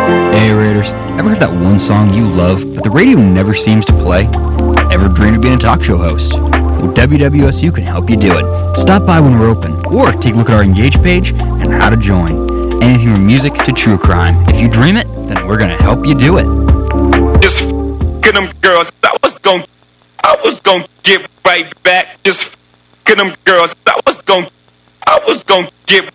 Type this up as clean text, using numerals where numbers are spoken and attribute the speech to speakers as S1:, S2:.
S1: Hey Raiders, ever have that one song you love, but the radio never seems to play? Ever dreamed of being a talk show host? Well, WWSU can help you do it. Stop by when we're open, or take a look at our Engage page and how to join. Anything from music to true crime. If you dream it, then we're gonna help you do it.
S2: Just f***ing them girls, I was gonna get right back. Just f***ing them girls, I was gonna get